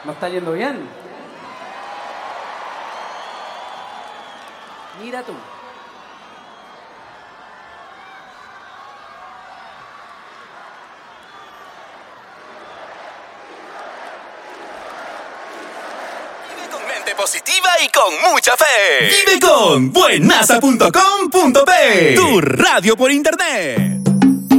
¿No está yendo bien? Mira tú. Vive con mente positiva y con mucha fe. Vive con buenaza.com.p. Tu radio por internet.